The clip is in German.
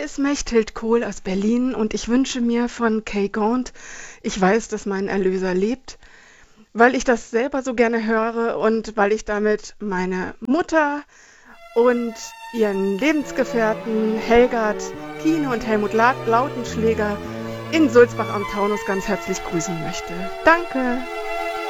ist Mechthild Kohl aus Berlin und ich wünsche mir von Kay Gaunt, ich weiß, dass mein Erlöser lebt, weil ich das selber so gerne höre und weil ich damit meine Mutter und ihren Lebensgefährten Helgard Kiene und Helmut Lautenschläger in Sulzbach am Taunus ganz herzlich grüßen möchte. Danke!